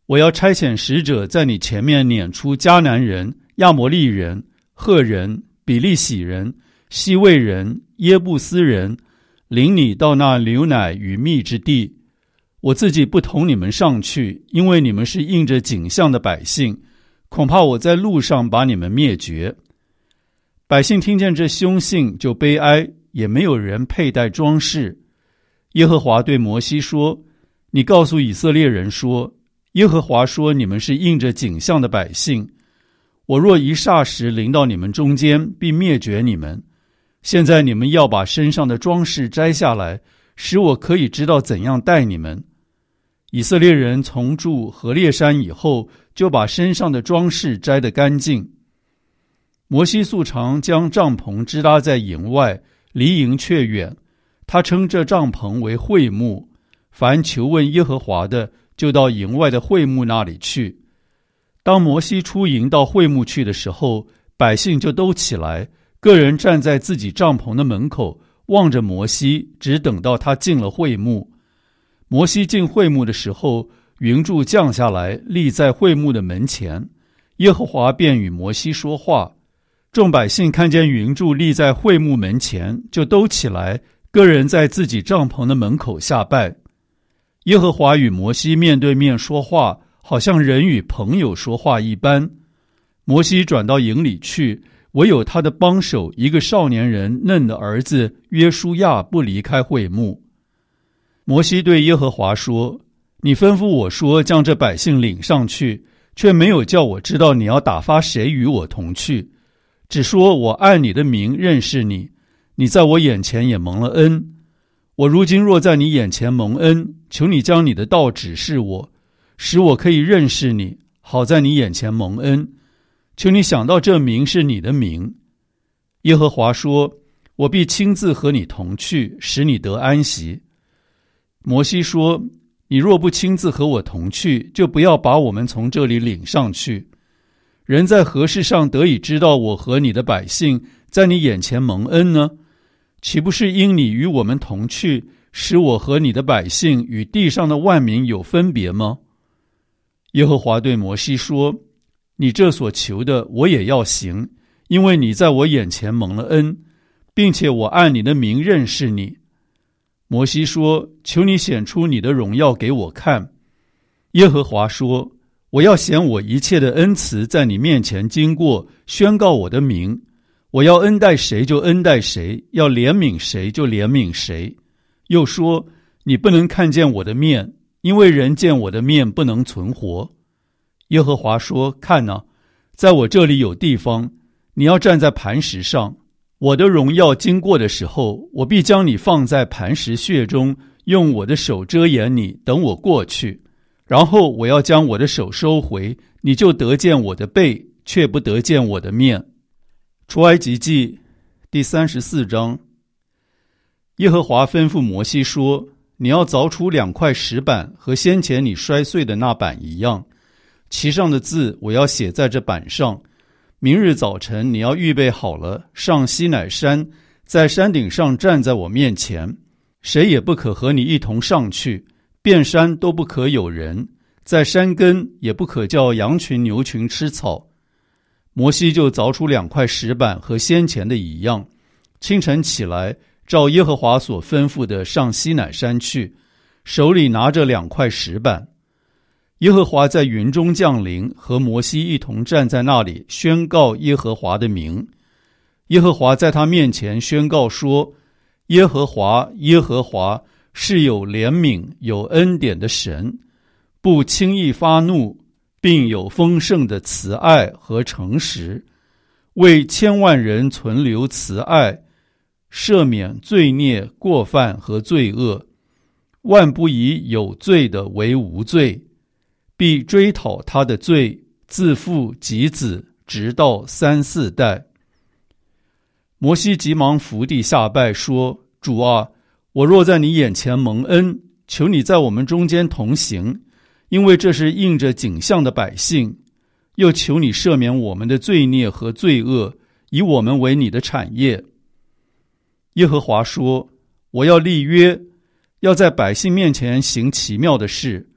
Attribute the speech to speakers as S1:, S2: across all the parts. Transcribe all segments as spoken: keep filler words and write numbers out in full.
S1: 我要差遣使者在你前面撵出迦南人、亚摩利人、赫人、比利洗人、西魏人、耶布斯人，领你到那流奶与蜜之地。我自己不同你们上去，因为你们是应着景象的百姓，恐怕我在路上把你们灭绝。百姓听见这凶信就悲哀，也没有人佩戴装饰。耶和华对摩西说，你告诉以色列人说，耶和华说，你们是应着景象的百姓，我若一霎时临到你们中间，必灭绝你们。现在你们要把身上的装饰摘下来，使我可以知道怎样待你们。以色列人从住何烈山以后，就把身上的装饰摘得干净。摩西素常将帐篷支搭在营外，离营却远。他称这帐篷为会幕，凡求问耶和华的，就到营外的会幕那里去。当摩西出营到会幕去的时候，百姓就都起来，个人站在自己帐篷的门口，望着摩西，只等到他进了会幕。摩西进会幕的时候，云柱降下来，立在会幕的门前，耶和华便与摩西说话。众百姓看见云柱立在会幕门前，就都起来，个人在自己帐篷的门口下拜。耶和华与摩西面对面说话，好像人与朋友说话一般。摩西转到营里去，唯有他的帮手一个少年人嫩的儿子约书亚不离开会幕。摩西对耶和华说，你吩咐我说将这百姓领上去，却没有叫我知道你要打发谁与我同去，只说我按你的名认识你，你在我眼前也蒙了恩。我如今若在你眼前蒙恩，求你将你的道指示我，使我可以认识你，好在你眼前蒙恩。求你想到这名是你的名。耶和华说，我必亲自和你同去，使你得安息。摩西说，你若不亲自和我同去，就不要把我们从这里领上去。人在何事上得以知道我和你的百姓在你眼前蒙恩呢？岂不是因你与我们同去，使我和你的百姓与地上的万民有分别吗？耶和华对摩西说，你这所求的我也要行，因为你在我眼前蒙了恩，并且我按你的名认识你。摩西说，求你显出你的荣耀给我看。耶和华说，我要显我一切的恩慈在你面前经过，宣告我的名。我要恩待谁就恩待谁，要怜悯谁就怜悯谁。又说，你不能看见我的面，因为人见我的面不能存活。耶和华说，看哪，在我这里有地方，你要站在磐石上。我的荣耀经过的时候，我必将你放在磐石穴中，用我的手遮掩你，等我过去。然后我要将我的手收回，你就得见我的背，却不得见我的面。出埃及记第三十四章。耶和华吩咐摩西说，你要凿出两块石板，和先前你摔碎的那板一样，其上的字我要写在这板上。明日早晨你要预备好了，上西乃山，在山顶上站在我面前，谁也不可和你一同上去，遍山都不可有人，在山根也不可叫羊群牛群吃草。摩西就凿出两块石板，和先前的一样，清晨起来，照耶和华所吩咐的上西乃山去，手里拿着两块石板。耶和华在云中降临，和摩西一同站在那里，宣告耶和华的名。耶和华在他面前宣告说，耶和华耶和华是有怜悯有恩典的神，不轻易发怒，并有丰盛的慈爱和诚实，为千万人存留慈爱，赦免罪孽过犯和罪恶，万不以有罪的为无罪，必追讨他的罪，自父及子，直到三四代。摩西急忙伏地下拜说，主啊，我若在你眼前蒙恩，求你在我们中间同行，因为这是应着景象的百姓，又求你赦免我们的罪孽和罪恶，以我们为你的产业。耶和华说，我要立约，要在百姓面前行奇妙的事，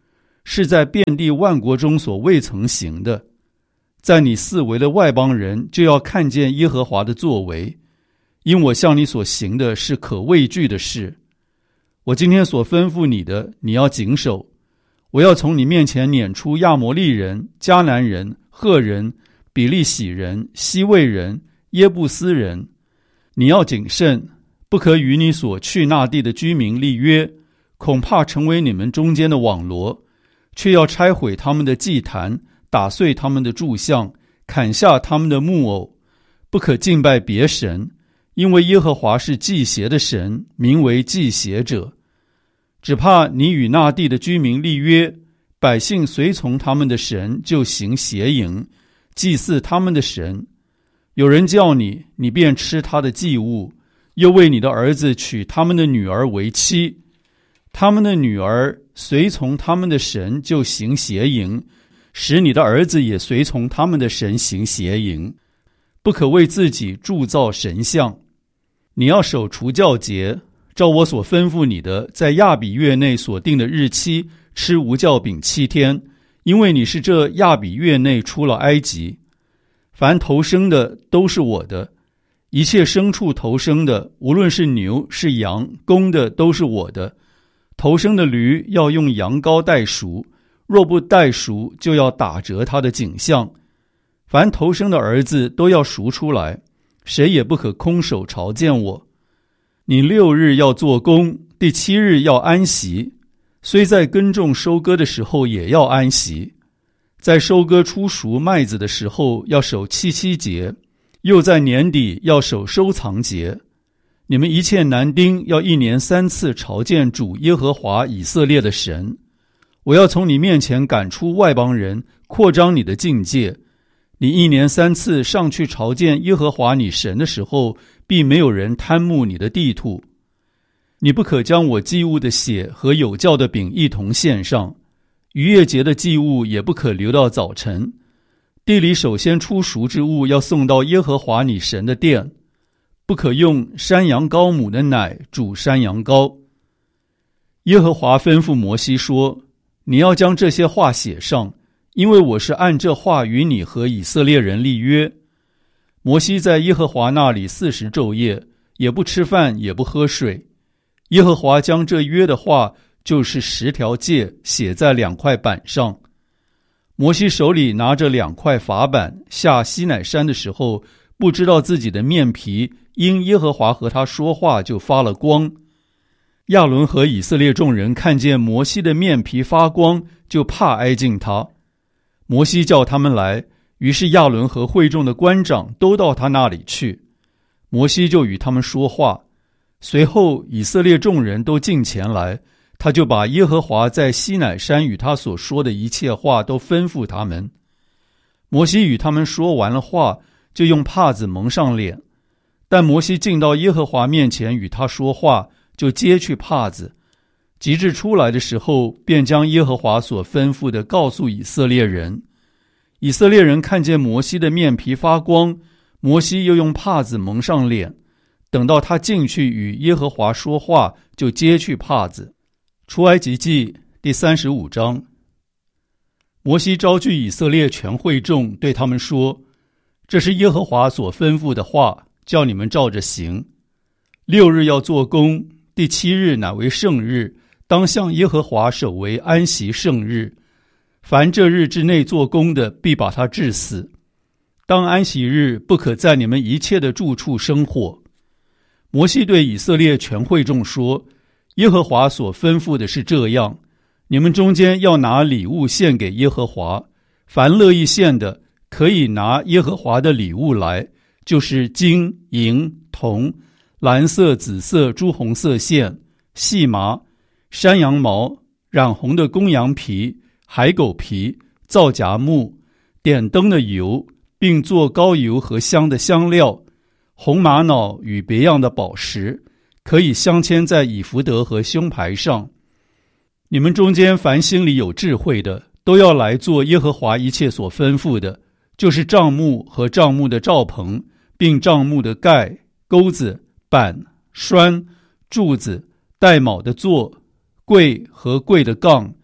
S1: 是在遍地万国中所未曾行的。在你四围的外邦人就要看见耶和华的作为，因我向你所行的是可畏惧的事。我今天所吩咐你的，你要谨守。我要从你面前撵出亚摩利人、迦南人、赫人、比利洗人、西魏人、耶布斯人。你要谨慎，不可与你所去那地的居民立约，恐怕成为你们中间的网罗，却要拆毁他们的祭坛，打碎他们的柱像，砍下他们的木偶。不可敬拜别神，因为耶和华是祭邪的神，名为祭邪者。只怕你与那地的居民立约，百姓随从他们的神，就行邪淫，祭祀他们的神。有人叫你，你便吃他的祭物，又为你的儿子娶他们的女儿为妻。他们的女儿随从他们的神，就行邪淫，使你的儿子也随从他们的神行邪淫。不可为自己铸造神像。你要守除酵节，照我所吩咐你的，在亚比月内所定的日期吃无酵饼七天，因为你是这亚比月内出了埃及。凡头生的都是我的，一切牲畜头生的，无论是牛是羊，公的都是我的。头生的驴要用羊羔代赎，若不代赎，就要打折他的颈项。凡头生的儿子都要赎出来，谁也不可空手朝见我。你六日要做工，第七日要安息，虽在耕种收割的时候也要安息。在收割初熟麦子的时候要守七七节，又在年底要守收藏节。你们一切男丁要一年三次朝见主耶和华以色列的神。我要从你面前赶出外邦人，扩张你的境界。你一年三次上去朝见耶和华你神的时候，必没有人贪慕你的地土。你不可将我祭物的血和有酵的饼一同献上，逾越节的祭物也不可留到早晨。地里首先出熟之物要送到耶和华你神的殿，不可用山羊羔母的奶煮山羊羔。耶和华吩咐摩西说，你要将这些话写上，因为我是按这话与你和以色列人立约。摩西在耶和华那里四十昼夜，也不吃饭也不喝水。耶和华将这约的话，就是十条诫，写在两块板上。摩西手里拿着两块法板，下西乃山的时候，不知道自己的面皮因耶和华和他说话就发了光。亚伦和以色列众人看见摩西的面皮发光，就怕挨近他。摩西叫他们来，于是亚伦和会众的官长都到他那里去。摩西就与他们说话，随后以色列众人都进前来，他就把耶和华在西乃山与他所说的一切话都吩咐他们。摩西与他们说完了话，就用帕子蒙上脸。但摩西进到耶和华面前与他说话，就揭去帕子。及至出来的时候，便将耶和华所吩咐的告诉以色列人。以色列人看见摩西的面皮发光，摩西又用帕子蒙上脸。等到他进去与耶和华说话，就揭去帕子。出埃及记第三十五章。摩西招聚以色列全会众，对他们说，这是耶和华所吩咐的话，叫你们照着行。六日要做工，第七日乃为圣日，当向耶和华守为安息圣日。凡这日之内做工的，必把他治死。当安息日，不可在你们一切的住处生火。摩西对以色列全会众说，耶和华所吩咐的是这样，你们中间要拿礼物献给耶和华，凡乐意献的，可以拿耶和华的礼物来，就是金、银、铜、蓝色、紫色、朱红色线、细麻、山羊毛、染红的公羊皮、海狗皮、皂荚木、点灯的油，并做膏油和香的香料，红玛瑙与别样的宝石，可以镶嵌在以弗得和胸牌上。你们中间凡心里有智慧的，都要来做耶和华一切所吩咐的，就是帐幕和帐幕的罩棚，并帐幕的盖、钩子、板、栓、柱子、带卯的座、柜和柜的杠、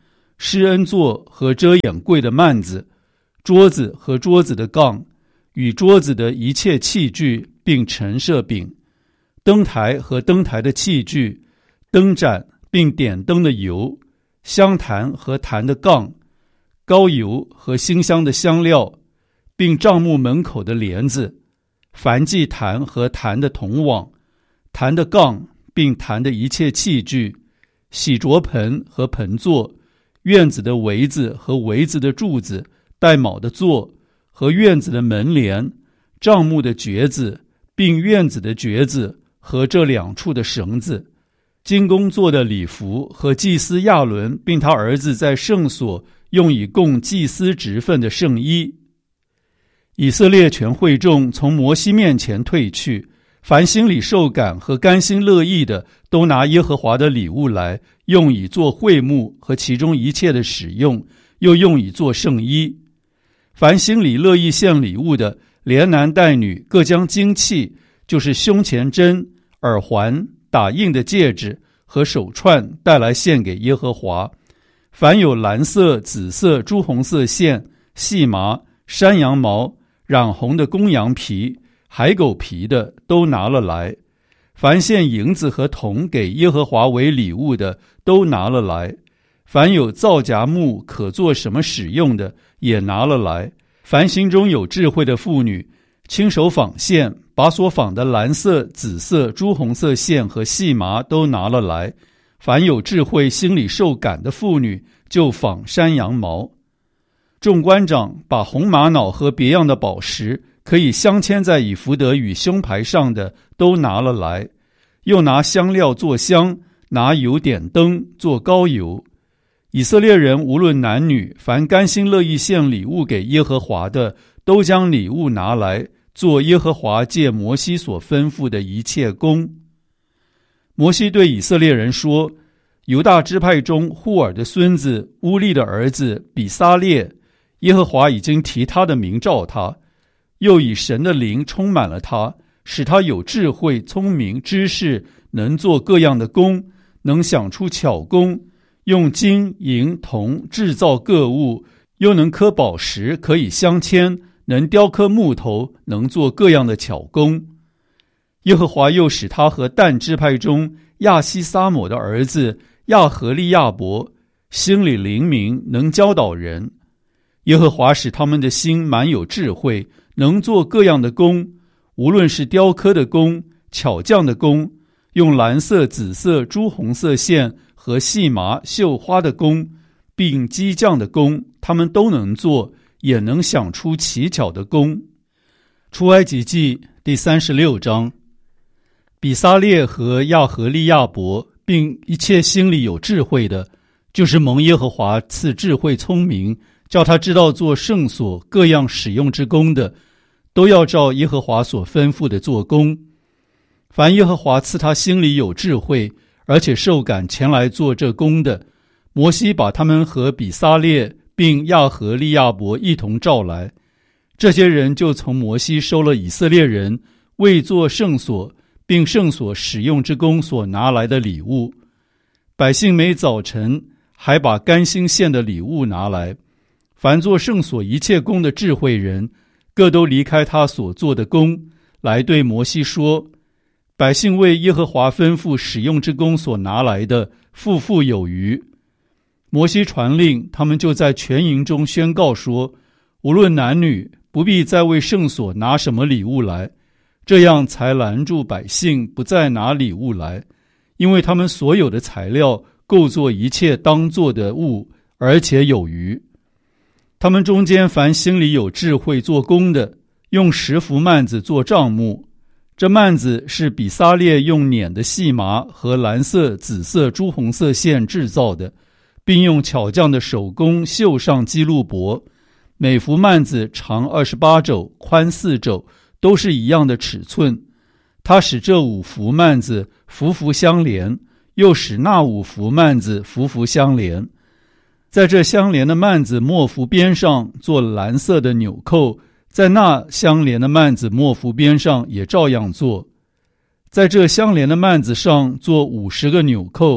S1: 施恩座和遮掩柜的幔子，桌子和桌子的杠，与桌子的一切器具，并陈设饼，灯台和灯台的器具，灯盏并点灯的油，香坛和坛的杠，膏油和馨香的香料，并帐幕门口的帘子，燔祭坛和坛的铜网，坛的杠并坛的一切器具，洗濯盆和盆座，院子的围子和围子的柱子，带卯的座和院子的门帘，帐幕的橛子，并院子的橛子和这两处的绳子，金工做的礼服和祭司亚伦并他儿子在圣所用以供祭司职分的圣衣。以色列全会众从摩西面前退去，凡心里受感和甘心乐意的，都拿耶和华的礼物来，用以做会幕和其中一切的使用，又用以做圣衣。凡心里乐意献礼物的，连男带女各将金器，就是胸前针、耳环、打印的戒指和手串带来献给耶和华。凡有蓝色、紫色、朱红色线、细麻、山羊毛、染红的公羊皮、海狗皮的，都拿了来。凡献银子和铜给耶和华为礼物的，都拿了来。凡有皂荚木可做什么使用的，也拿了来。凡心中有智慧的妇女，亲手纺线，把所纺的蓝色、紫色、朱红色线和细麻都拿了来。凡有智慧、心里受感的妇女，就纺山羊毛。众官长把红玛瑙和别样的宝石，可以镶嵌在以弗得与胸牌上的，都拿了来。又拿香料做香，拿油点灯做膏油。以色列人无论男女，凡甘心乐意献礼物给耶和华的，都将礼物拿来，做耶和华借摩西所吩咐的一切工。摩西对以色列人说：犹大支派中户尔的孙子乌利的儿子比撒列，耶和华已经提他的名召他，又以神的灵充满了他，使他有智慧、聪明、知识，能做各样的工，能想出巧工，用金银铜制造各物，又能刻宝石，可以镶嵌，能雕刻木头，能做各样的巧工。耶和华又使他和但支派中亚西撒抹的儿子亚何利亚伯，心里灵明，能教导人。耶和华使他们的心满有智慧，能做各样的工，无论是雕刻的工、巧匠的工，用蓝色、紫色、朱红色线和细麻、绣花的工，并机匠的工，他们都能做，也能想出奇巧的工。出埃及记第三十六章。比撒列和亚何利亚伯，并一切心里有智慧的，就是蒙耶和华赐智慧聪明，叫他知道做圣所各样使用之工的，都要照耶和华所吩咐的做工。凡耶和华赐他心里有智慧，而且受感前来做这工的，摩西把他们和比撒列并亚何利亚伯一同召来。这些人就从摩西收了以色列人为做圣所并圣所使用之工所拿来的礼物。百姓每早晨还把甘心献的礼物拿来。凡做圣所一切工的智慧人，各都离开他所做的工，来对摩西说：百姓为耶和华吩咐使用之工所拿来的，富富有余。摩西传令，他们就在全营中宣告说：无论男女，不必再为圣所拿什么礼物来，这样才拦住百姓不再拿礼物来，因为他们所有的材料构作一切当做的物，而且有余。他们中间凡心里有智慧做工的，用十幅幔子做帐幕。这幔子是比撒列用捻的细麻和蓝色、紫色、朱红色线制造的，并用巧匠的手工绣上基路伯。每幅幔子长二十八肘，宽四肘，都是一样的尺寸。他使这五幅幔子幅幅相连，又使那五幅幔子幅幅相连。在这相连的幔子末幅边上做蓝色的纽扣，在那相连的幔子末幅边上也照样做。在这相连的幔子上做五十个纽扣，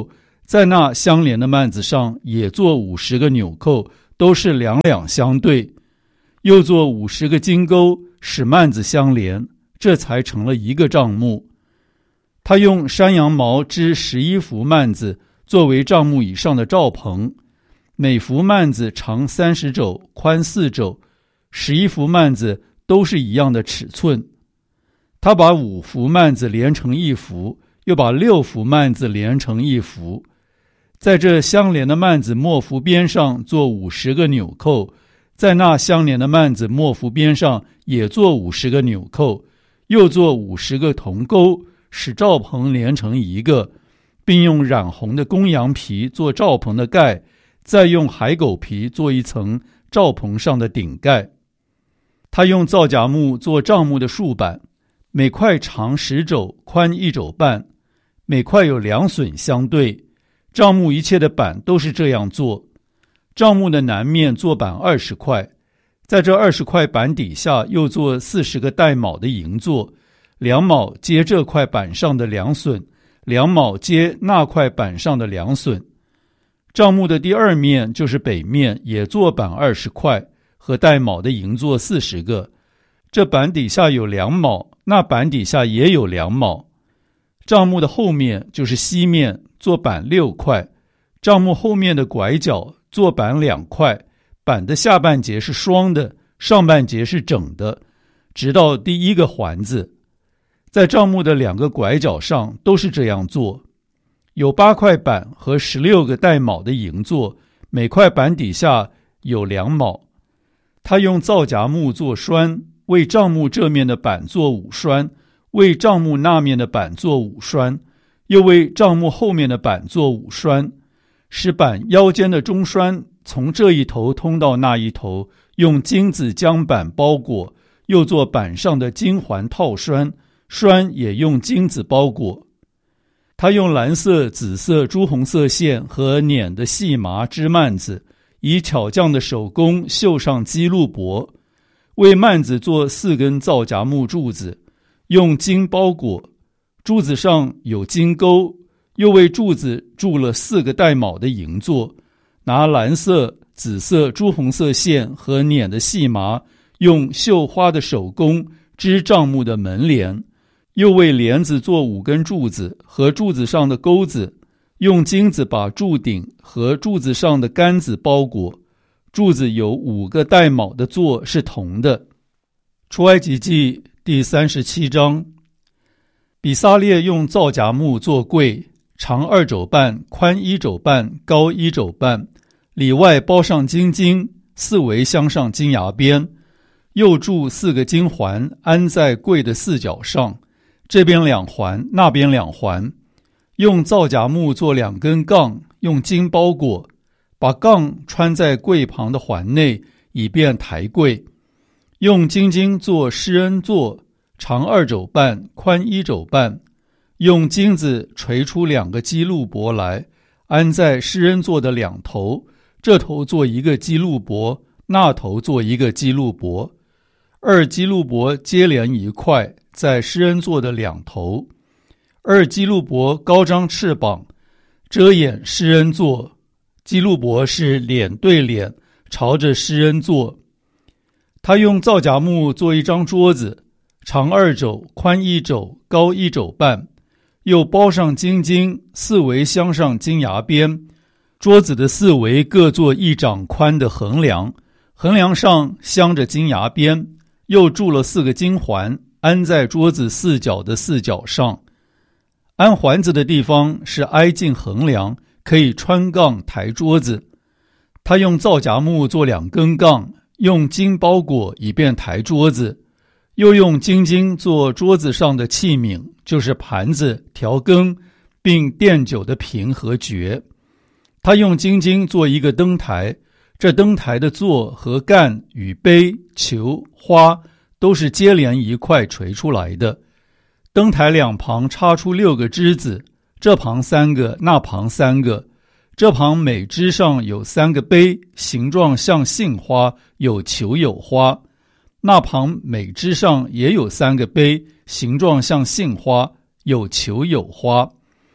S1: 在那相连的幔子上也做五十个纽扣，都是两两相对，又做五十个金钩，使幔子相连，这才成了一个帐幕。他用山羊毛织十一幅幔子，作为帐幕以上的罩棚，每幅幔子长三十肘，宽四肘，十一幅幔子都是一样的尺寸。他把五幅幔子连成一幅，又把六幅幔子连成一幅，在这相连的幔子末幅边上做五十个纽扣，在那相连的幔子末幅边上也做五十个纽扣，又做五十个铜钩，使罩棚连成一个，并用染红的公羊皮做罩棚的盖，再用海狗皮做一层罩棚上的顶盖。他用皂荚木做帐幕的竖板，每块长十肘，宽一肘半，每块有两榫相对。帐幕一切的板都是这样做。帐幕的南面做板二十块，在这二十块板底下又做四十个带卯的银座，两卯接这块板上的两榫，两卯接那块板上的两榫。帐幕的第二面就是北面，也做板二十块，和带卯的银座四十个。这板底下有两卯，那板底下也有两卯。帐幕的后面就是西面，做板六块。帐幕后面的拐角做板两块，板的下半截是双的，上半截是整的，直到第一个环子。在帐幕的两个拐角上都是这样做。有八块板和十六个带卯的银座，每块板底下有两卯。他用皂荚木做栓，为帐幕这面的板做五栓，为帐幕那面的板做五栓，又为帐幕后面的板做五栓，使板腰间的中栓从这一头通到那一头，用金子将板包裹，又做板上的金环套栓，栓也用金子包裹。他用蓝色、紫色、朱红色线和捻的细麻织幔子，以巧匠的手工绣上基路帛，为幔子做四根皂荚木柱子，用金包裹，柱子上有金钩，又为柱子铸了四个带卯的银座，拿蓝色、紫色、朱红色线和捻的细麻，用绣花的手工织帐幕的门帘，又为帘子做五根柱子和柱子上的钩子，用金子把柱顶和柱子上的杆子包裹。柱子有五个带卯的座是铜的。出埃及记第三十七章。比撒列用皂荚木做柜，长二肘半，宽一肘半，高一肘半，里外包上金金，四围镶上金牙边，又铸四个金环，安在柜的四角上，这边两环，那边两环。用皂荚木做两根杠，用金包裹，把杠穿在柜旁的环内，以便抬柜。用金金做施恩座，长二肘半，宽一肘半，用金子锤出两个基路伯来，安在施恩座的两头，这头做一个基路伯，那头做一个基路伯，二基路伯接连一块，在施恩座的两头。二基路伯高张翅膀，遮掩施恩座，基路伯是脸对脸，朝着施恩座。他用皂荚木做一张桌子，长二肘，宽一肘，高一肘半，又包上金金，四围镶上金牙边。桌子的四围各做一掌宽的横梁，横梁上镶着金牙边，又铸了四个金环，安在桌子四角的四角上。安环子的地方是挨近横梁，可以穿杠抬桌子。他用皂荚木做两根杠，用金包裹，以便抬桌子。又用金金做桌子上的器皿，就是盘子、调羹，并奠酒的瓶和爵。他用金金做一个灯台，这灯台的座和干与杯、球、花都是接连一块锤出来的。灯台两旁插出六个枝子，这旁三个，那旁三个。这旁每枝上有三个杯，形状像杏花，有球有花。那旁每枝上也有三个杯，形状像杏花，有球有花。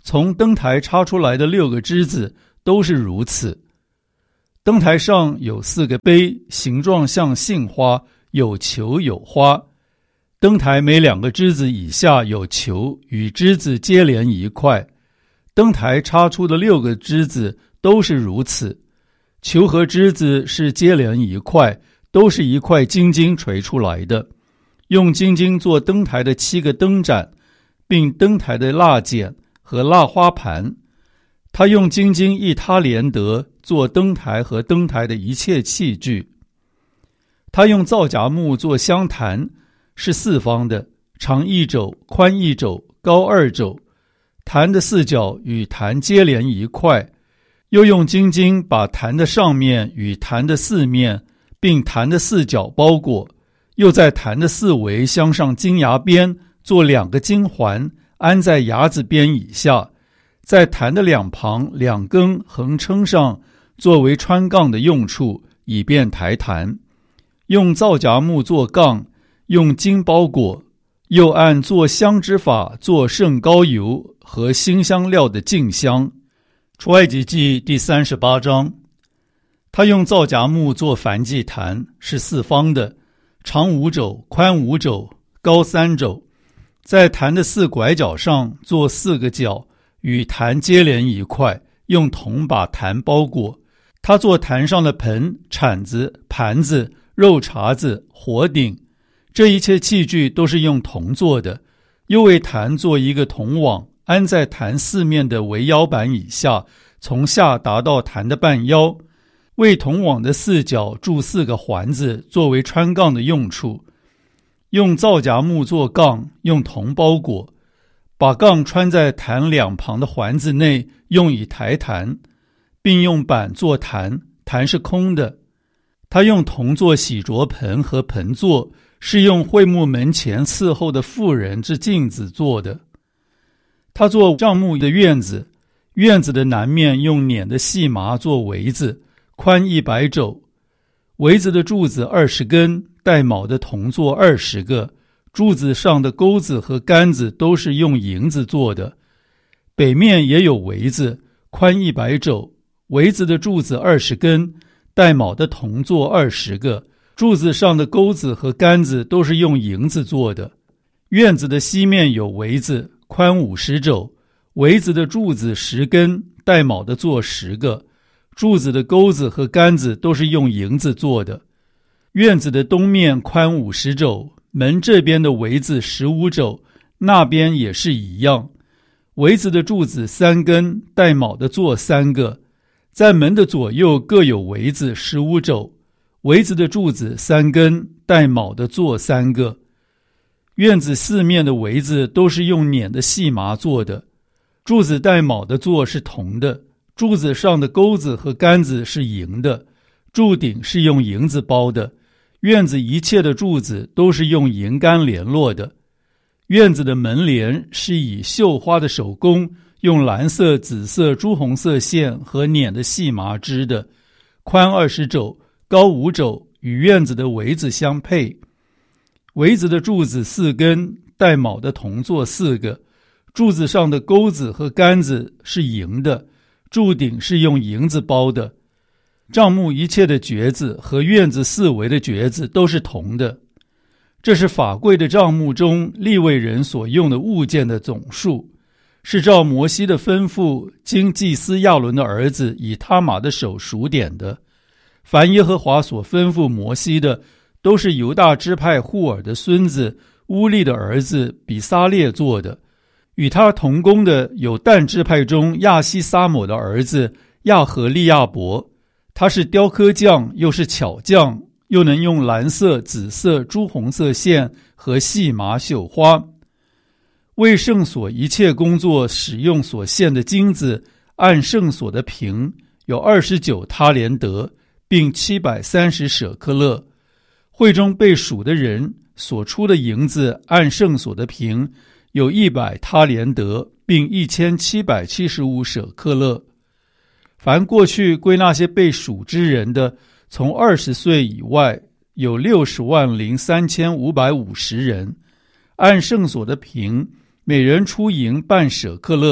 S1: 从灯台插出来的六个枝子都是如此。灯台上有四个杯，形状像杏花，有球有花。灯台每两个枝子以下有球，与枝子接连一块。灯台插出的六个枝子都是如此。球和枝子是接连一块，都是一块金金锤出来的。用金金做灯台的七个灯盏，并灯台的蜡剪和蜡花盘。他用金金一他连得做灯台和灯台的一切器具。他用皂荚木做香坛，是四方的，长一肘，宽一肘，高二肘。坛的四角与坛接连一块，又用金金把坛的上面与坛的四面，并坛的四角包裹，又在坛的四围镶上金牙边，做两个金环，安在牙子边以下，在坛的两旁两根横撑上，作为穿杠的用处，以便抬坛。用皂荚木做杠，用金包裹，又按做香之法做圣膏油和馨香料的净香。出埃及记第三十八章。他用皂荚木做燔祭坛，是四方的，长五肘，宽五肘，高三肘。在坛的四拐角上做四个角，与坛接连一块，用铜把坛包裹。他做坛上的盆、铲子、盘子、肉茬子、火鼎，这一切器具都是用铜做的。又为坛做一个铜网，安在坛四面的围腰板以下，从下达到坛的半腰。为铜网的四角铸四个环子，作为穿杠的用处。用皂荚木做杠，用铜包裹，把杠穿在坛两旁的环子内，用以抬坛，并用板做坛，坛是空的。他用铜做洗濯盆和盆座，是用会幕门前伺候的妇人之镜子做的。他做帐幕的院子，院子的南面用捻的细麻做围子，宽一百肘。围子的柱子二十根，带卯的铜座二十个，柱子上的钩子和杆子都是用银子做的。北面也有围子，宽一百肘，围子的柱子二十根，带卯的铜座二十个，柱子上的钩子和杆子都是用银子做的。院子的西面有围子，宽五十肘，围子的柱子十根，带卯的座十个，柱子的钩子和杆子都是用银子做的。院子的东面宽五十肘，门这边的围子十五肘，那边也是一样。围子的柱子三根，带卯的座三个，在门的左右各有围子十五肘，围子的柱子三根，带卯的座三个。院子四面的围子都是用捻的细麻做的，柱子带卯的座是铜的，柱子上的钩子和杆子是银的，柱顶是用银子包的。院子一切的柱子都是用银杆联络的。院子的门帘是以绣花的手工，用蓝色、紫色、朱红色线和捻的细麻织的，宽二十肘，高五肘，与院子的围子相配。围子的柱子四根，带卯的铜座四个，柱子上的钩子和杆子是银的，柱顶是用银子包的。帐幕一切的橛子和院子四围的橛子都是铜的。这是法柜的帐幕中利未人所用的物件的总数，是照摩西的吩咐，经祭司亚伦的儿子以他玛的手数点的。凡耶和华所吩咐摩西的，都是犹大支派户尔的孙子乌利的儿子比撒列做的。与他同工的有但支派中亚西撒抹的儿子亚和利亚伯，他是雕刻匠，又是巧匠，又能用蓝色、紫色、朱红色线和细麻绣花。为圣所一切工作使用所献的金子，按圣所的平有二十九他连得，并七百三十舍克勒。会中被数的人所出的银子，按圣所的平有一百他连得，并一千七百七十五舍克勒。凡过去归那些被数之人的，从二十岁以外有六十万零三千五百五十人，按圣所的平，每人出银半舍克勒，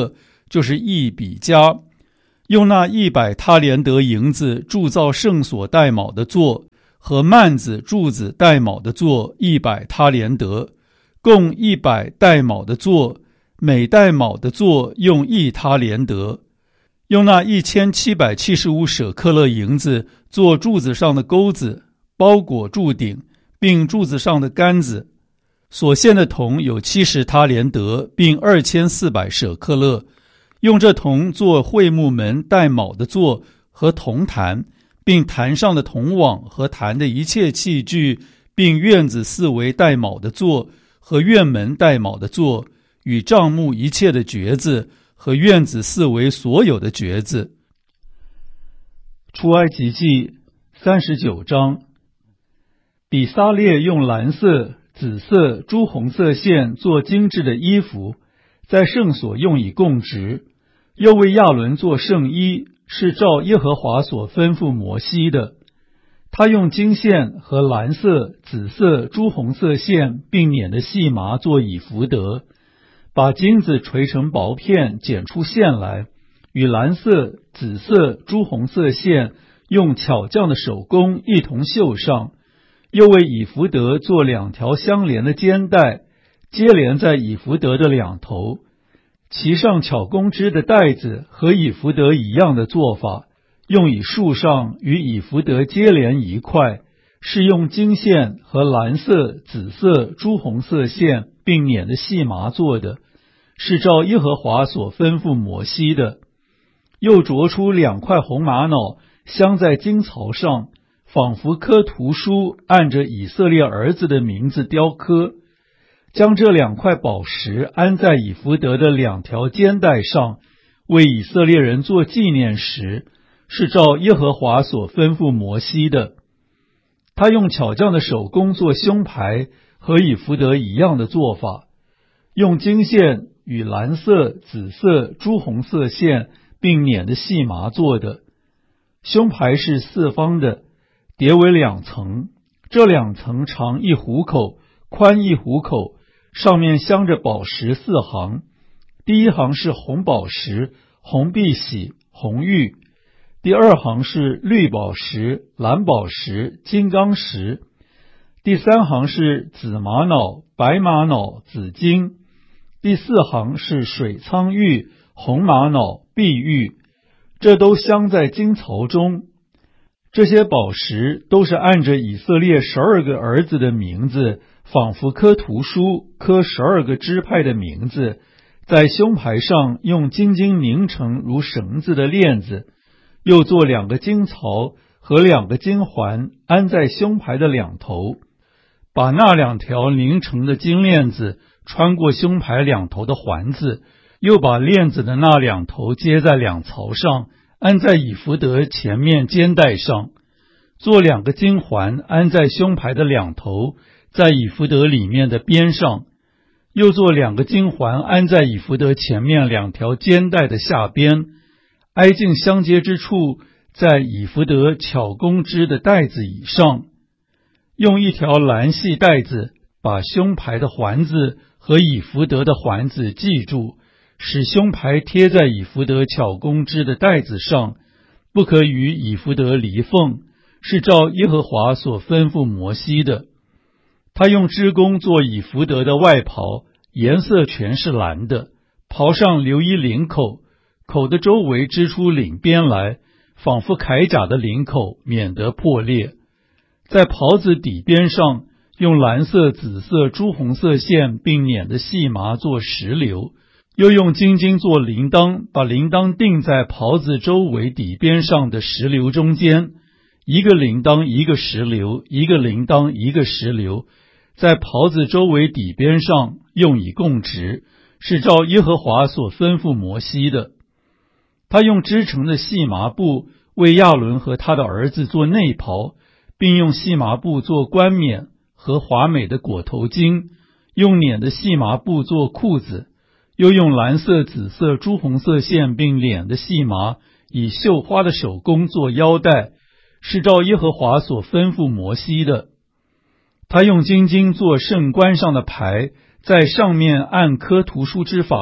S1: 就是一比加。用那一百他连得银子铸造圣所带卯的座，和幔子柱子带卯的座一百他连得，共一百带卯的座，每带卯的座用一他连得。用那一千七百七十五舍克勒银子做柱子上的钩子，包裹柱顶，并柱子上的杆子。所献的铜有七十他连得，并二千四百舍克勒。用这铜做会幕门带卯的座和铜坛，并坛上的铜网和坛的一切器具，并院子四围带卯的座和院门带卯的座，与帐幕一切的橛子和院子四围所有的橛子。出埃及记三十九章。比撒列用蓝色、紫色、朱红色线做精致的衣服，在圣所用以供职，又为亚伦做圣衣，是照耶和华所吩咐摩西的。他用金线和蓝色、紫色、朱红色线并捻的细麻做以弗得，把金子锤成薄片，剪出线来，与蓝色、紫色、朱红色线用巧匠的手工一同绣上。又为以弗得做两条相连的肩带，接连在以弗得的两头，其上巧工织的带子和以弗得一样的做法，用以束上与以弗得接连一块，是用金线和蓝色、紫色、朱红色线并捻的细麻做的，是照耶和华所吩咐摩西的。又琢出两块红玛瑙，镶在金槽上，仿佛刻图书，按着以色列儿子的名字雕刻，将这两块宝石安在以弗得的两条肩带上，为以色列人做纪念石，是照耶和华所吩咐摩西的。他用巧匠的手工做胸牌，和以弗得一样的做法，用金线与蓝色、紫色、朱红色线并捻的细麻做的。胸牌是四方的，叠为两层，这两层长一虎口，宽一虎口，上面镶着宝石四行。第一行是红宝石、红碧玺、红玉；第二行是绿宝石、蓝宝石、金刚石；第三行是紫玛瑙、白玛瑙、紫金；第四行是水苍玉、红玛瑙、碧玉，这都镶在金槽中。这些宝石都是按着以色列十二个儿子的名字，仿佛刻图书，刻十二个支派的名字，在胸牌上用金金拧成如绳子的链子，又做两个金槽和两个金环，安在胸牌的两头，把那两条拧成的金链子穿过胸牌两头的环子，又把链子的那两头接在两槽上，安在以弗得前面肩带上，做两个金环安在胸牌的两头，在以弗得里面的边上，又做两个金环安在以弗得前面两条肩带的下边，挨近相接之处，在以弗得巧工织的带子以上，用一条蓝细带子把胸牌的环子和以弗得的环子系住，使胸牌贴在以弗得巧工织的带子上，不可与以弗得离缝，是照耶和华所吩咐摩西的。他用织工做以弗得的外袍，颜色全是蓝的，袍上留一领口，口的周围织出领边来，仿佛铠甲的领口，免得破裂。在袍子底边上用蓝色、紫色、朱红色线并捻的细麻做石榴，又用金金做铃铛，把铃铛钉在袍子周围底边上的石榴中间，一个铃铛一个石榴，一个铃铛一个石榴，在袍子周围底边上用以供职，是照耶和华所吩咐摩西的。他用织成的细麻布为亚伦和他的儿子做内袍，并用细麻布做冠冕和华美的裹头巾，用捻的细麻布做裤子，又用蓝色、紫色、朱红色线并捻的细麻，以绣花的手工做腰带，是照耶和华所吩咐摩西的。他用金金做圣冠上的牌，在上面按刻图书之法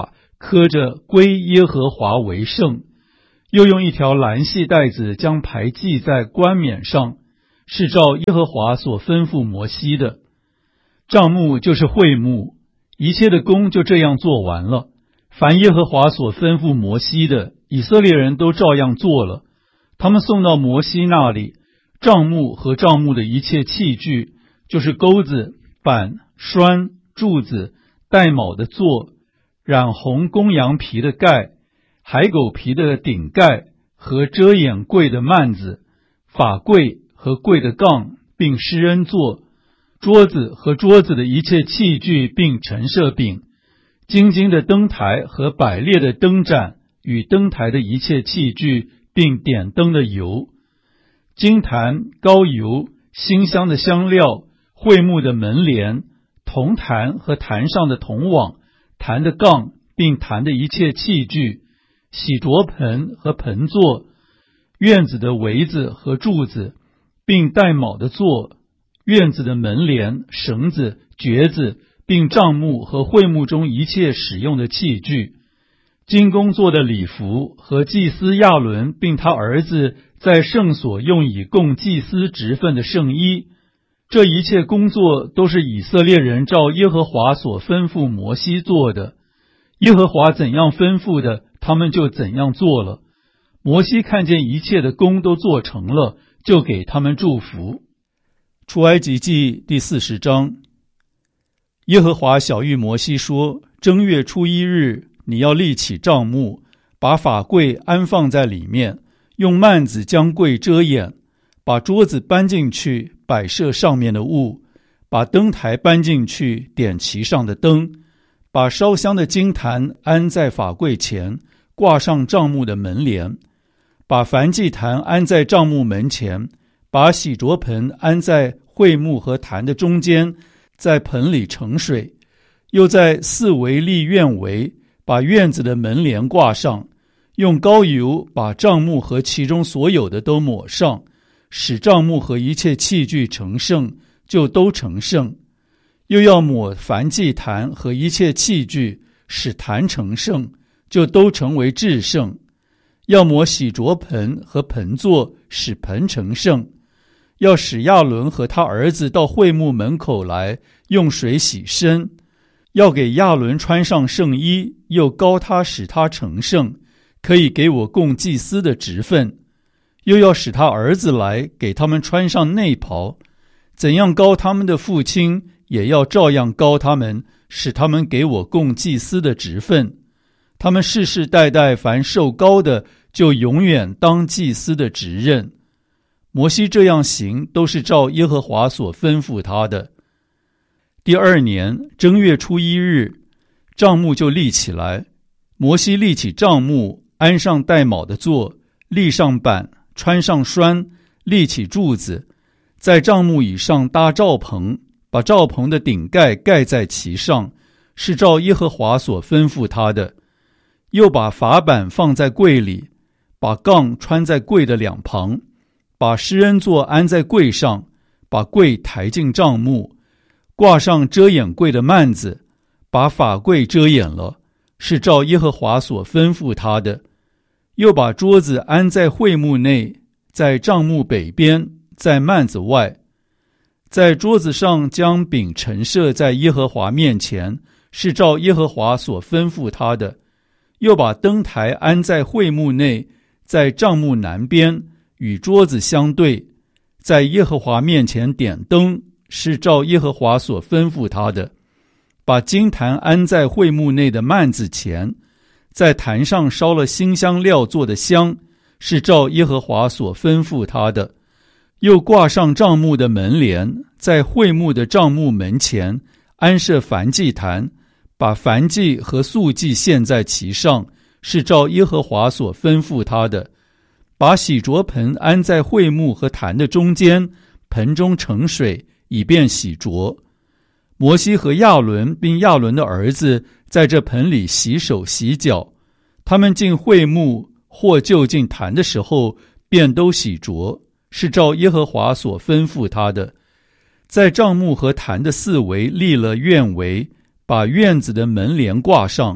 S1: 刻着归耶和华为圣，又用一条蓝细带子将牌系在冠冕上，是照耶和华所吩咐摩西的。帐幕就是会幕，一切的工就这样做完了。凡耶和华所吩咐摩西的，以色列人都照样做了。他们送到摩西那里，帐幕和帐幕的一切器具，就是钩子、板、栓、柱子、带卯的座、染红公羊皮的盖、海狗皮的顶盖和遮掩柜的幔子、法柜和柜的杠，并施恩座、桌子和桌子的一切器具，并陈设饼、金金的灯台和百列的灯盏与灯台的一切器具，并点灯的油、金坛、膏油、馨香的香料、会幕的门帘、铜坛和坛上的铜网、坛的杠，并坛的一切器具、洗濯盆和盆座、院子的围子和柱子，并带卯的座、院子的门帘、绳子、橛子，并帐幕和会幕中一切使用的器具，金工做的礼服和祭司亚伦并他儿子在圣所用以供祭司职分的圣衣，这一切工作都是以色列人照耶和华所吩咐摩西做的。耶和华怎样吩咐的，他们就怎样做了。摩西看见一切的工都做成了，就给他们祝福。出埃及记第四十章。耶和华晓谕摩西说，正月初一日，你要立起帐幕，把法柜安放在里面，用幔子将柜遮掩，把桌子搬进去，摆设上面的物，把灯台搬进去，点其上的灯，把烧香的金坛安在法柜前，挂上帐幕的门帘，把燔祭坛安在帐幕门前，把洗濯盆安在会幕和坛的中间，在盆里盛水，又在四围立院围，把院子的门帘挂上，用膏油把帐幕和其中所有的都抹上，使帐幕和一切器具成圣，就都成圣。又要抹燔祭坛和一切器具，使坛成圣，就都成为至圣。要抹洗濯盆和盆座，使盆成圣。要使亚伦和他儿子到会幕门口来，用水洗身。要给亚伦穿上圣衣，又膏他，使他成圣，可以给我供祭司的职分。又要使他儿子来，给他们穿上内袍。怎样膏他们的父亲，也要照样膏他们，使他们给我供祭司的职分。他们世世代代凡受膏的，就永远当祭司的职任。摩西这样行，都是照耶和华所吩咐他的。第二年正月初一日，帐幕就立起来。摩西立起帐幕，安上带卯的座，立上板，穿上栓，立起柱子，在帐幕以上搭罩棚，把罩棚的顶盖盖在其上，是照耶和华所吩咐他的。又把法板放在柜里，把杠穿在柜的两旁，把施恩座安在柜上，把柜抬进帐幕，挂上遮掩柜的幔子，把法柜遮掩了，是照耶和华所吩咐他的。又把桌子安在会幕内，在帐幕北边，在幔子外。在桌子上将饼陈设在耶和华面前，是照耶和华所吩咐他的。又把灯台安在会幕内，在帐幕南边，与桌子相对，在耶和华面前点灯，是照耶和华所吩咐他的。把金坛安在会幕内的幔子前，在坛上烧了馨香料做的香，是照耶和华所吩咐他的。又挂上帐幕的门帘，在会幕的帐幕门前安设燔祭坛，把燔祭和素祭献在其上，是照耶和华所吩咐他的。把洗濯盆安在会幕和坛的中间，盆中盛水，以便洗濯。摩西和亚伦并亚伦的儿子在这盆里洗手洗脚，他们进会幕或就近坛的时候，便都洗濯，是照耶和华所吩咐他的。在帐幕和坛的四围立了院围，把院子的门帘挂上，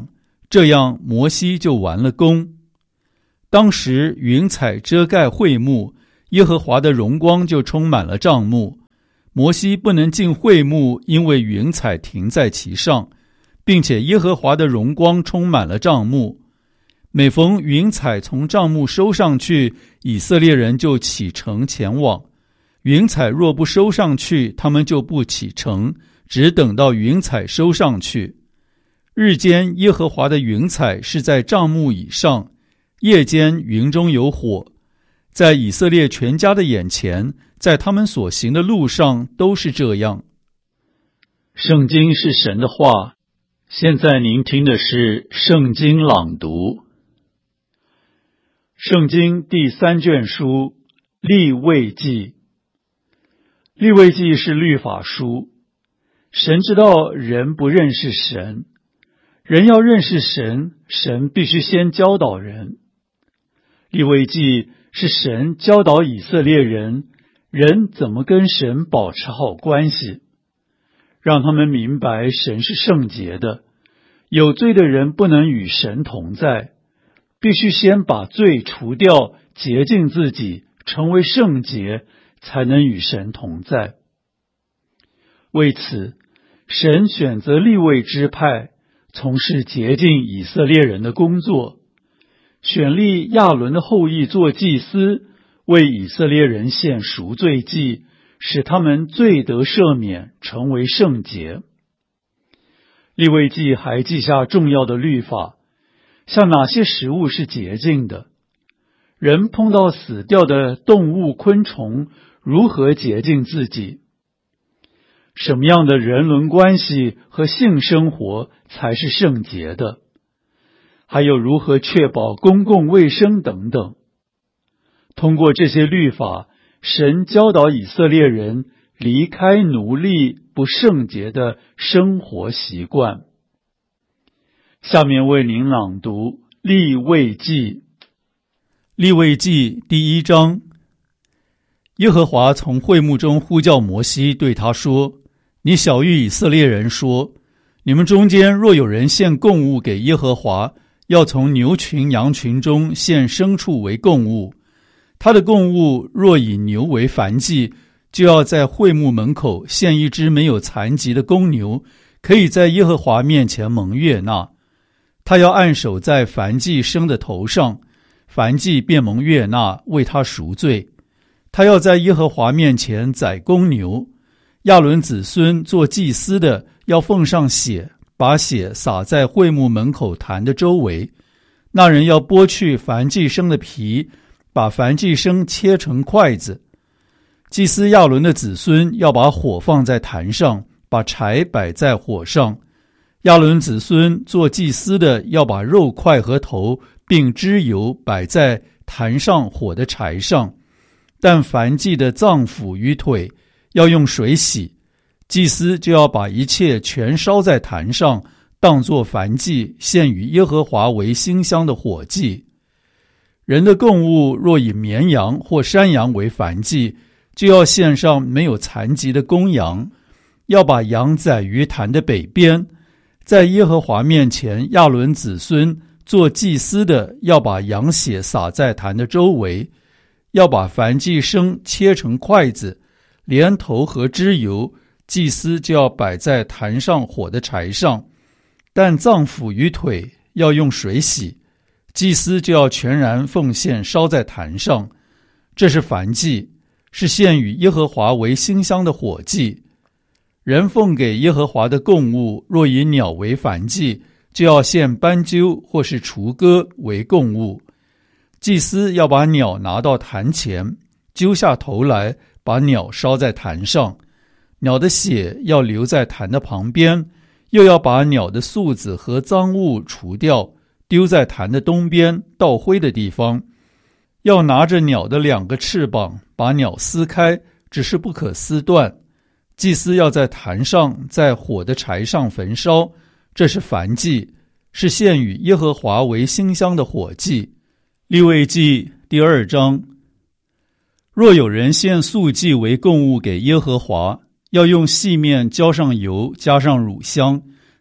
S1: 这样摩西就完了工。当时云彩遮盖会幕，耶和华的荣光就充满了帐幕。摩西不能进会幕，因为云彩停在其上，并且耶和华的荣光充满了帐幕。每逢云彩从帐幕收上去，以色列人就启程前往。云彩若不收上去，他们就不启程，只等到云彩收上去。日间耶和华的云彩是在帐幕以上，夜间云中有火，在以色列全家的眼前，在他们所行的路上都是这样。圣经是神的话，现在您听的是圣经朗读。圣经第三卷书利未记。利未记是律法书。神知道人不认识神，人要认识神，神必须先教导人。利未记是神教导以色列人，人怎么跟神保持好关系，让他们明白神是圣洁的，有罪的人不能与神同在，必须先把罪除掉，洁净自己，成为圣洁，才能与神同在。为此，神选择利未支派，从事洁净以色列人的工作，选立亚伦的后裔做祭司，为以色列人献赎罪祭，使他们罪得赦免，成为圣洁。利未记还记下重要的律法，像哪些食物是洁净的，人碰到死掉的动物昆虫，如何洁净自己，什么样的人伦关系和性生活才是圣洁的，还有如何确保公共卫生等等。通过这些律法，神教导以色列人离开奴隶不圣洁的生活习惯。下面为您朗读利未记。利未记第一章。耶和华从会幕中呼叫摩西，对他说：你晓谕以色列人说，你们中间若有人献供物给耶和华，要从牛群羊群中献牲畜为供物。他的供物若以牛为燔祭，就要在会幕门口献一只没有残疾的公牛，可以在耶和华面前蒙悦纳。他要按手在燔祭牲的头上，燔祭便蒙悦纳，为他赎罪。他要在耶和华面前宰公牛。亚伦子孙做祭司的要奉上血，把血洒在会幕门口坛的周围。那人要剥去燔祭牲的皮，把燔祭牲切成筷子。祭司亚伦的子孙要把火放在坛上，把柴摆在火上。亚伦子孙做祭司的要把肉块和头并脂油摆在坛上火的柴上，但燔祭的脏腑与腿要用水洗，祭司就要把一切全烧在坛上，当作燔祭，献与耶和华为馨香的火祭。人的供物若以绵羊或山羊为燔祭，就要献上没有残疾的公羊，要把羊宰于坛的北边。在耶和华面前，亚伦子孙做祭司的要把羊血洒在坛的周围，要把燔祭牲切成筷子，连头和脂油，祭司就要摆在坛上火的柴上，但脏腑与腿要用水洗，祭司就要全然奉献烧在坛上。这是燔祭，是献与耶和华为馨香的火祭。人奉给耶和华的供物，若以鸟为燔祭，就要献斑鸠或是雏鸽为供物。祭司要把鸟拿到坛前，揪下头来，把鸟烧在坛上。鸟的血要留在坛的旁边，又要把鸟的宿子和脏物除掉，丢在坛的东边倒灰的地方。要拿着鸟的两个翅膀，把鸟撕开，只是不可撕断。祭司要在坛上，在火的柴上焚烧，这是燔祭，是献与耶和华为馨香的火祭。利未记第二章。若有人献素祭为供物给耶和华，要用细面浇上油，加上乳香，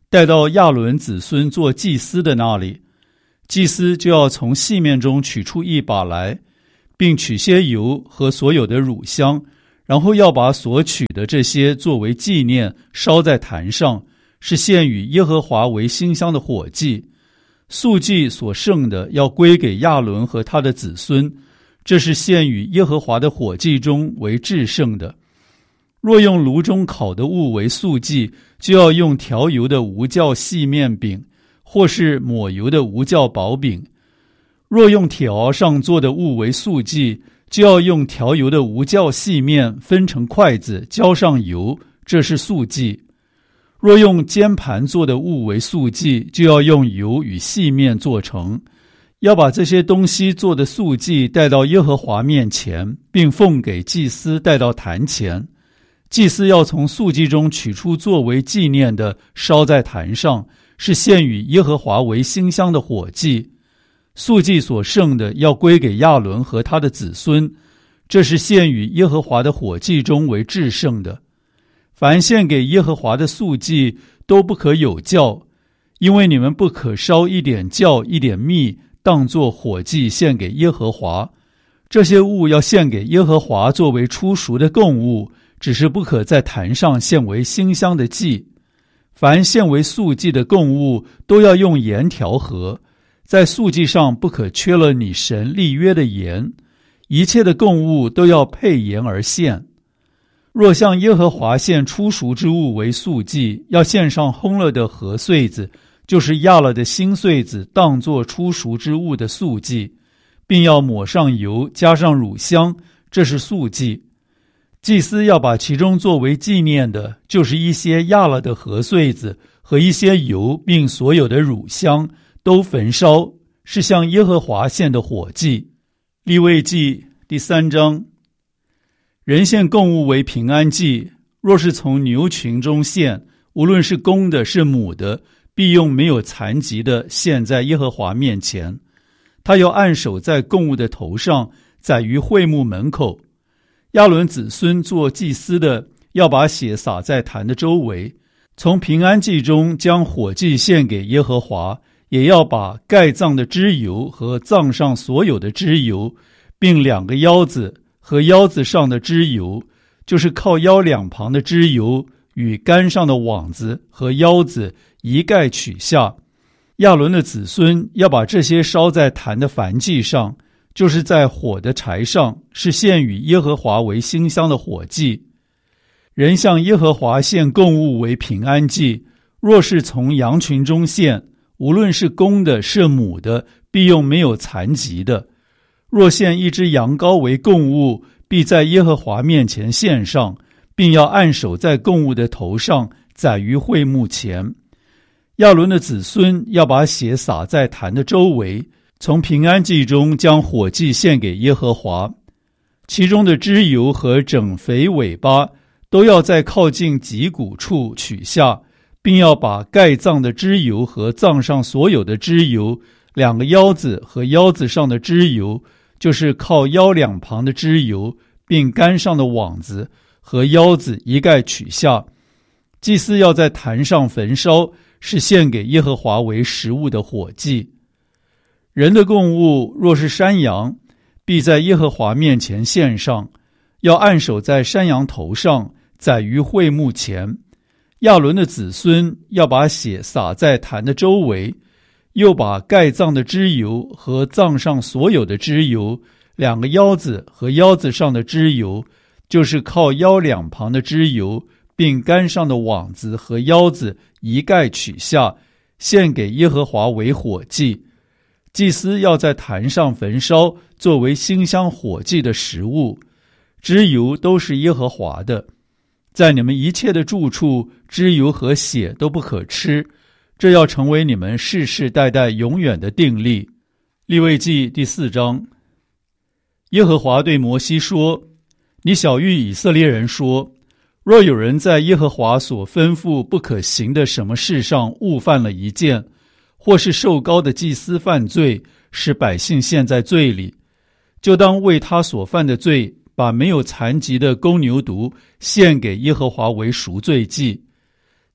S1: 带到亚伦子孙做祭司的那里，祭司就要从细面中取出一把来，并取些油和所有的乳香，然后要把所取的这些作为纪念烧在坛上，是献与耶和华为馨香的火祭。素祭所剩的要归给亚伦和他的子孙，这是献与耶和华的火祭中为至圣的。若用炉中烤的物为素祭，就要用调油的无酵细面饼，或是抹油的无酵薄饼。若用铁熬上做的物为素祭，就要用调油的无酵细面分成筷子，浇上油，这是素祭。若用煎盘做的物为素祭，就要用油与细面做成。要把这些东西做的素祭带到耶和华面前，并奉给祭司带到坛前。祭司要从素祭中取出作为纪念的，烧在坛上，是献与耶和华为馨香的火祭。素祭所剩的要归给亚伦和他的子孙，这是献与耶和华的火祭中为至圣的。凡献给耶和华的素祭都不可有酵，因为你们不可烧一点酵一点蜜当作火祭献给耶和华。这些物要献给耶和华作为初熟的供物，只是不可在坛上献为馨香的祭。凡献为素祭的供物都要用盐调和，在素祭上不可缺了你神立约的盐，一切的供物都要配盐而献。若向耶和华献初熟之物为素祭，要献上烘了的禾穗子，就是压了的新穗子，当作初熟之物的素祭，并要抹上油，加上乳香，这是素祭。祭司要把其中作为纪念的，就是一些压了的禾穗子和一些油，并所有的乳香，都焚烧，是向耶和华献的火祭。利未记第三章。人献供物为平安祭，若是从牛群中献，无论是公的是母的，必用没有残疾的献在耶和华面前。他要按手在供物的头上，宰于会幕门口。亚伦子孙做祭司的，要把血洒在坛的周围。从平安祭中将火祭献给耶和华，也要把盖脏的脂油和脏上所有的脂油，并两个腰子和腰子上的脂油，就是靠腰两旁的脂油与杆上的网子和腰子一概取下。亚伦的子孙要把这些烧在坛的燔祭上，就是在火的柴上，是献与耶和华为馨香的火祭。人向耶和华献供物为平安祭，若是从羊群中献，无论是公的是母的，必用没有残疾的。若献一只羊羔为供物，必在耶和华面前献上，并要按手在供物的头上，宰于会幕前。亚伦的子孙要把血洒在坛的周围，从平安祭中将火祭献给耶和华。其中的脂油和整肥尾巴都要在靠近脊骨处取下，并要把盖脏的脂油和脏上所有的脂油，两个腰子和腰子上的脂油，就是靠腰两旁的脂油，并杆上的网子和腰子一概取下。祭司要在坛上焚烧，是献给耶和华为食物的火祭。人的供物若是山羊，必在耶和华面前献上，要按手在山羊头上，宰于会幕前。亚伦的子孙要把血洒在坛的周围，又把盖脏的脂油和脏上所有的脂油，两个腰子和腰子上的脂油，就是靠腰两旁的脂油，并杆上的网子和腰子一概取下，献给耶和华为火祭。祭司要在坛上焚烧，作为馨香火祭的食物。脂油都是耶和华的。在你们一切的住处，脂油和血都不可吃，这要成为你们世世代代永远的定例。利未记第四章。耶和华对摩西说：你晓谕以色列人说，若有人在耶和华所吩咐不可行的什么事上误犯了一件，或是受膏的祭司犯罪，使百姓陷在罪里，就当为他所犯的罪，把没有残疾的公牛犊献给耶和华为赎罪祭。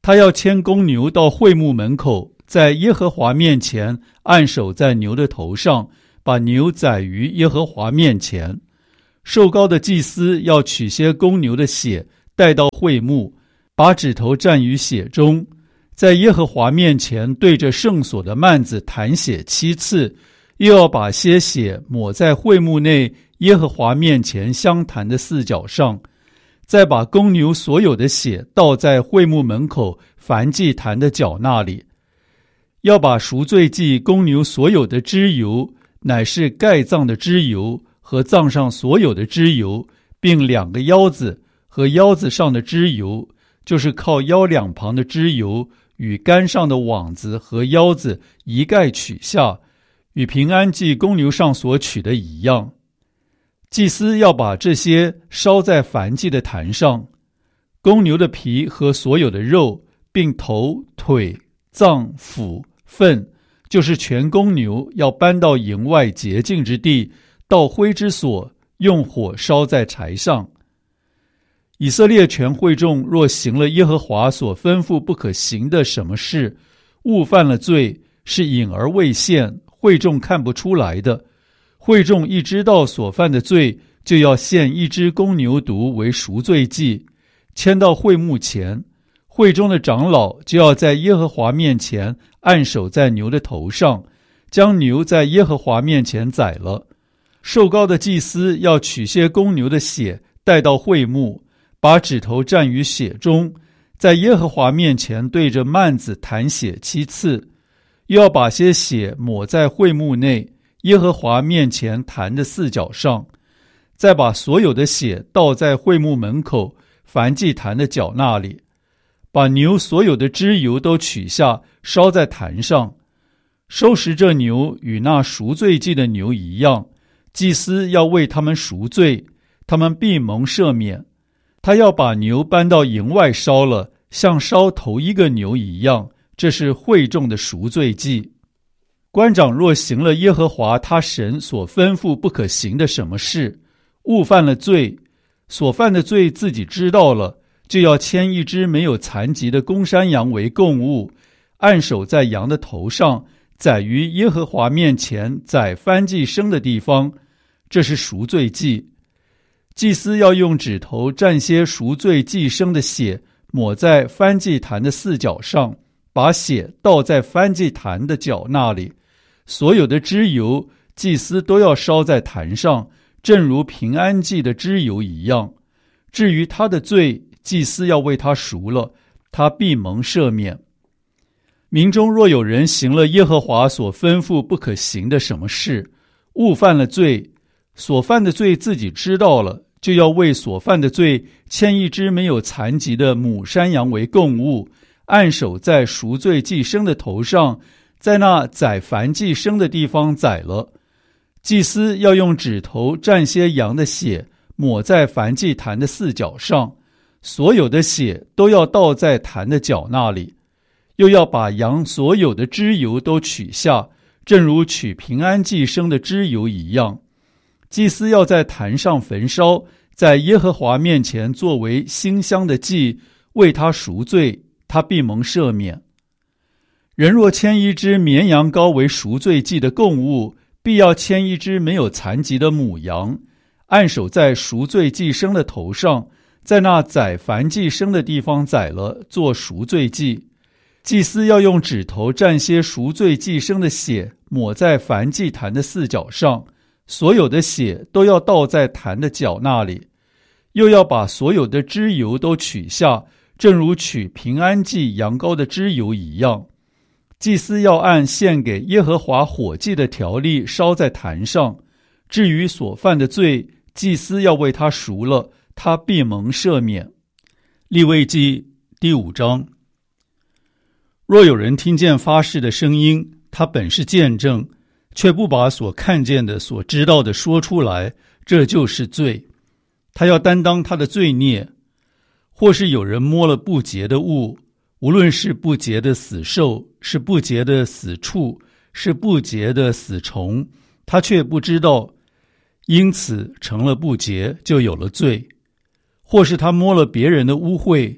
S1: 他要牵公牛到会幕门口，在耶和华面前按手在牛的头上，把牛宰于耶和华面前。受膏的祭司要取些公牛的血带到会幕，把指头蘸于血中，在耶和华面前对着圣所的幔子弹血七次，又要把些血抹在会幕内耶和华面前香坛的四角上，再把公牛所有的血倒在会幕门口燔祭坛的角那里。要把赎罪祭公牛所有的脂油，乃是盖脏的脂油和脏上所有的脂油，并两个腰子和腰子上的脂油，就是靠腰两旁的脂油，与杆上的网子和腰子一概取下，与平安祭公牛上所取的一样。祭司要把这些烧在燔祭的坛上，公牛的皮和所有的肉，并头、腿、脏、腑、粪，就是全公牛，要搬到营外洁净之地，到灰之所，用火烧在柴上。以色列全会众若行了耶和华所吩咐不可行的什么事，误犯了罪，是隐而未现，会众看不出来的，会众一知道所犯的罪，就要献一只公牛犊为赎罪祭，牵到会幕前。会中的长老就要在耶和华面前按手在牛的头上，将牛在耶和华面前宰了。受膏的祭司要取些公牛的血带到会幕，把指头蘸于血中，在耶和华面前对着幔子弹血七次，又要把些血抹在会幕内耶和华面前坛的四角上，再把所有的血倒在会幕门口燔祭坛的角那里，把牛所有的脂油都取下，烧在坛上。收拾这牛与那赎罪祭的牛一样，祭司要为他们赎罪，他们必蒙赦免。他要把牛搬到营外烧了，像烧头一个牛一样，这是会众的赎罪祭。官长若行了耶和华他神所吩咐不可行的什么事，误犯了罪，所犯的罪自己知道了，就要牵一只没有残疾的公山羊为供物，按手在羊的头上，宰于耶和华面前宰燔祭牲的地方，这是赎罪祭。祭司要用指头蘸些赎罪祭牲的血，抹在燔祭坛的四角上，把血倒在燔祭坛的角那里。所有的脂油，祭司都要烧在坛上，正如平安祭的脂油一样。至于他的罪，祭司要为他赎了，他必蒙赦免。民中若有人行了耶和华所吩咐不可行的什么事，误犯了罪，所犯的罪自己知道了，就要为所犯的罪牵一只没有残疾的母山羊为供物，按手在赎罪祭牲的头上，在那宰燔祭牲的地方宰了。祭司要用指头蘸些羊的血，抹在燔祭坛的四角上，所有的血都要倒在坛的角那里。又要把羊所有的脂油都取下，正如取平安祭牲的脂油一样。祭司要在坛上焚烧，在耶和华面前作为馨香的祭，为他赎罪，他必蒙赦免。人若牵一只绵羊羔为赎罪祭的供物，必要牵一只没有残疾的母羊，按手在赎罪祭牲的头上，在那宰燔祭牲的地方宰了，做赎罪祭。祭司要用指头蘸些赎罪祭牲的血，抹在燔祭坛的四角上，所有的血都要倒在坛的角那里。又要把所有的脂油都取下，正如取平安祭羊羔的脂油一样。祭司要按献给耶和华火祭的条例烧在坛上。至于所犯的罪，祭司要为他赎了，他必蒙赦免。利未记第五章。若有人听见发誓的声音，他本是见证，却不把所看见的所知道的说出来，这就是罪。他要担当他的罪孽。或是有人摸了不洁的物，无论是不洁的死兽，是不洁的死畜，是不洁的死虫，他却不知道，因此成了不洁，就有了罪。或是他摸了别人的污秽，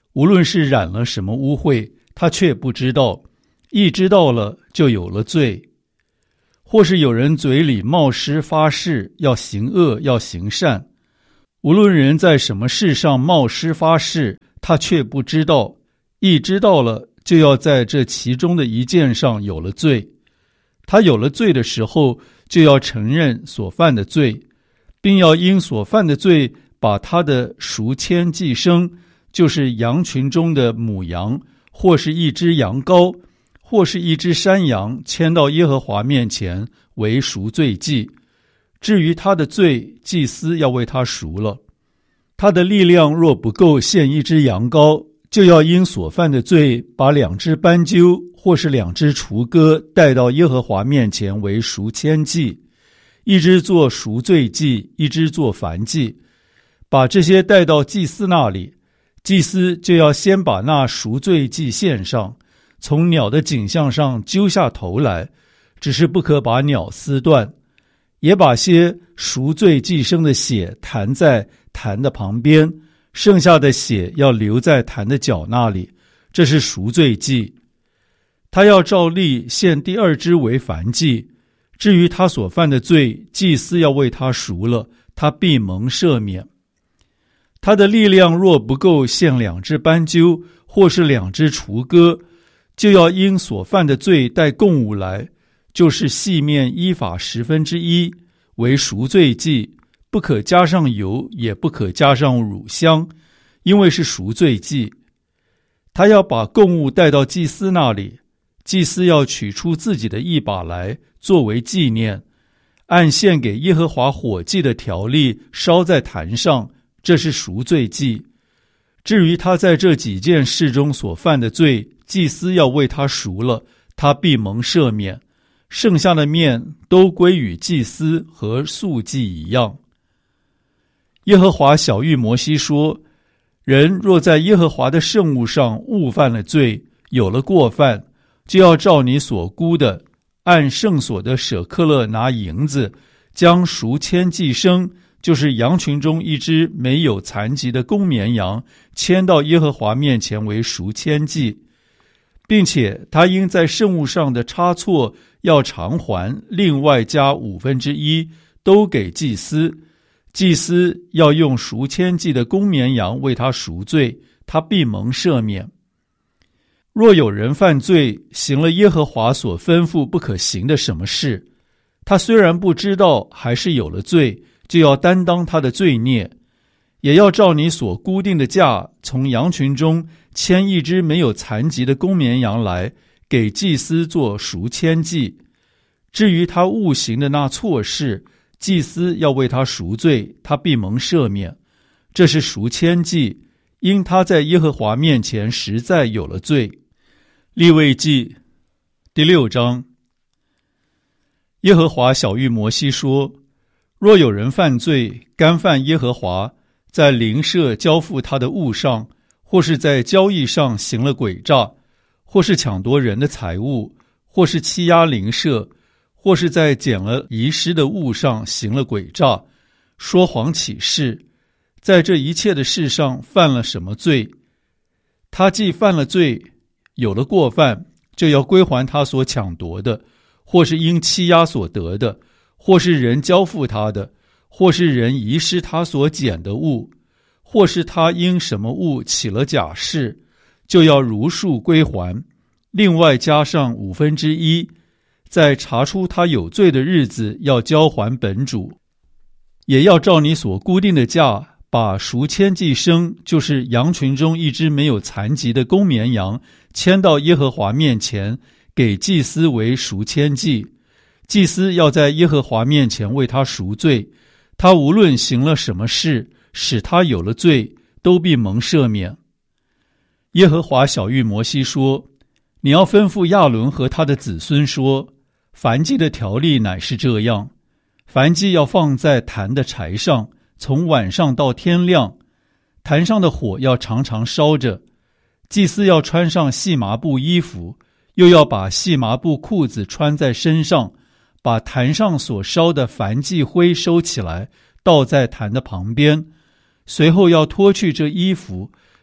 S1: 无论是染了什么污秽，他却不知道，一知道了就有了罪。或是有人嘴里冒失发誓，要行恶要行善，无论人在什么事上冒失发誓，他却不知道，一知道了就要在这其中的一件上有了罪。他有了罪的时候，就要承认所犯的罪，并要因所犯的罪把他的赎愆祭牲，就是羊群中的母羊，或是一只羊羔，或是一只山羊，牵到耶和华面前为赎罪祭。至于他的罪，祭司要为他赎了。他的力量若不够献一只羊羔，就要因所犯的罪把两只斑鸠或是两只雏鸽带到耶和华面前为赎愆祭，一只做赎罪祭，一只做燔祭，把这些带到祭司那里。祭司就要先把那赎罪祭献上，从鸟的颈项上揪下头来，只是不可把鸟撕断，也把些赎罪祭牲的血弹在坛的旁边，剩下的血要留在坛的角那里，这是赎罪祭。他要照例献第二只为燔祭。至于他所犯的罪，祭司要为他赎了，他必蒙赦免。他的力量若不够献两只斑鸠或是两只雏鸽，就要因所犯的罪带供物来，就是细面依法十分之一为赎罪祭，不可加上油，也不可加上乳香，因为是赎罪祭。他要把供物带到祭司那里，祭司要取出自己的一把来作为纪念，按献给耶和华火祭的条例烧在坛上，这是赎罪祭。至于他在这几件事中所犯的罪，祭司要为他赎了，他必蒙赦免，剩下的面都归与祭司和素祭一样。耶和华晓谕摩西说，人若在耶和华的圣物上误犯了罪，有了过犯，就要照你所估的，按圣所的舍克勒拿银子，将赎愆祭牲，就是羊群中一只没有残疾的公绵羊，牵到耶和华面前为赎愆祭，并且他应在圣物上的差错要偿还，另外加五分之一，都给祭司。祭司要用赎愆祭的公绵羊为他赎罪，他必蒙赦免。若有人犯罪，行了耶和华所吩咐不可行的什么事，他虽然不知道，还是有了罪，就要担当他的罪孽，也要照你所固定的价，从羊群中牵一只没有残疾的公绵羊来，给祭司做赎愆祭。至于他误行的那错事，祭司要为他赎罪，他必蒙赦免，这是赎愆祭，因他在耶和华面前实在有了罪。利未记第六章。耶和华晓谕摩西说，若有人犯罪，干犯耶和华，在邻舍交付他的物上，或是在交易上行了诡诈，或是抢夺人的财物，或是欺压邻舍，或是在捡了遗失的物上行了诡诈，说谎起誓，在这一切的事上犯了什么罪，他既犯了罪，有了过犯，就要归还他所抢夺的，或是因欺压所得的，或是人交付他的，或是人遗失他所捡的物，或是他因什么物起了假誓，就要如数归还，另外加上五分之一，在查出他有罪的日子要交还本主。也要照你所固定的价，把赎愆祭牲，就是羊群中一只没有残疾的公绵羊，牵到耶和华面前，给祭司为赎愆祭。祭司要在耶和华面前为他赎罪，他无论行了什么事，使他有了罪，都必蒙赦免。耶和华晓谕摩西说，你要吩咐亚伦和他的子孙说，燔祭的条例乃是这样，燔祭要放在坛的柴上，从晚上到天亮，坛上的火要常常烧着。祭司要穿上细麻布衣服，又要把细麻布裤子穿在身上，把坛上所烧的燔祭灰收起来，倒在坛的旁边。随后要脱去这衣服，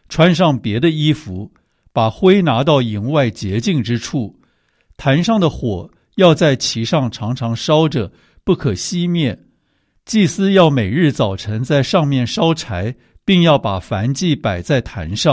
S1: 穿上别的衣服，把灰拿到营外洁净之处。坛上的火要在其上常常烧着，不可熄灭。祭司要每日早晨在上面烧柴，并要把燔祭摆在坛上。